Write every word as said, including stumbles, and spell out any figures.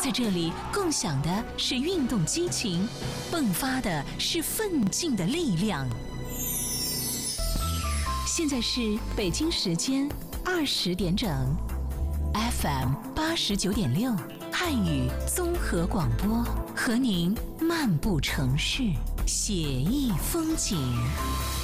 在这里共享的是运动激情，迸发的是奋进的力量。现在是北京时间二十点整 ，F M 八十九点六汉语综合广播，和您漫步城市，写意风景。